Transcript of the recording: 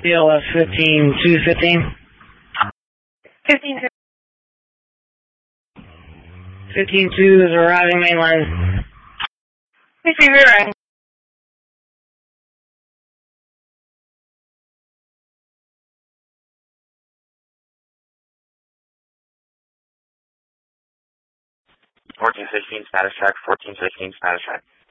BLS 15215. 152 is arriving mainline. Receiver right. Status track, 1416 status track.